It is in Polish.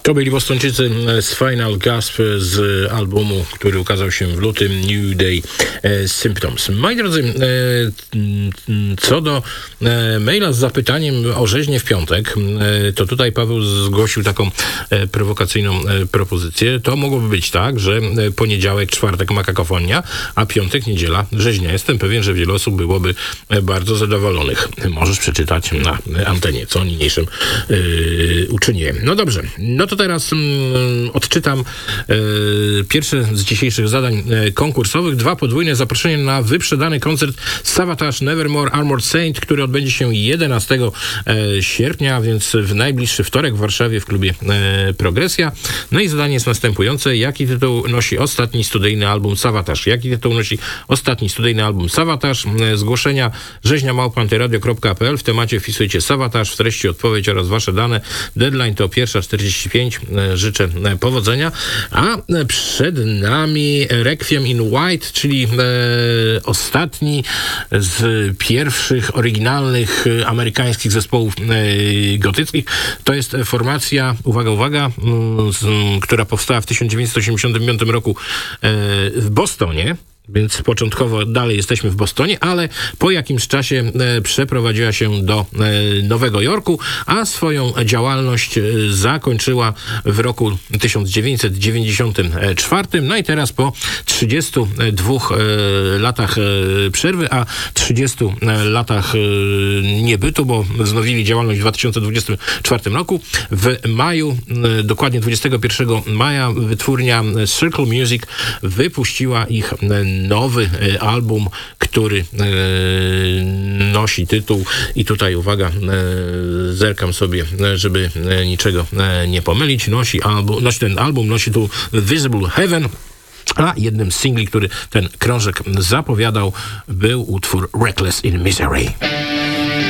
To byli Bostończycy z Final Gasp z albumu, który ukazał się w lutym, New Day Symptoms. Moi drodzy, co do maila z zapytaniem o rzeźnię w piątek, to tutaj Paweł zgłosił taką prowokacyjną propozycję. To mogłoby być tak, że poniedziałek, czwartek ma kakofonia, a piątek, niedziela rzeźnia. Jestem pewien, że wiele osób byłoby bardzo zadowolonych. Możesz przeczytać na antenie, co niniejszym uczyniłem. No dobrze, no to teraz odczytam pierwsze z dzisiejszych zadań konkursowych. 2 podwójne zaproszenie na wyprzedany koncert Savatage Nevermore Armored Saint, który odbędzie się 11 sierpnia, więc w najbliższy wtorek w Warszawie w klubie Progresja. No i zadanie jest następujące. Jaki tytuł nosi ostatni studyjny album Savatage? Jaki tytuł nosi ostatni studyjny album Savatage? Zgłoszenia rzeźnia@antyradio.pl. W temacie wpisujcie Savatage, w treści odpowiedź oraz wasze dane. Deadline to 1:45. Życzę powodzenia. A przed nami Requiem in White, czyli ostatni z pierwszych oryginalnych amerykańskich zespołów gotyckich. To jest formacja, uwaga, która powstała w 1985 roku w Bostonie. Więc początkowo dalej jesteśmy w Bostonie, ale po jakimś czasie przeprowadziła się do Nowego Jorku, a swoją działalność zakończyła w roku 1994. No i teraz po 32 latach przerwy, a 30 latach niebytu, bo wznowili działalność w 2024 roku. W maju, dokładnie 21 maja, wytwórnia Circle Music wypuściła ich nowy album, który nosi tytuł, i tutaj uwaga, zerkam sobie, żeby niczego nie pomylić, nosi ten album nosi tytuł Visible Heaven, a jednym z singli, który ten krążek zapowiadał, był utwór Reckless in Misery.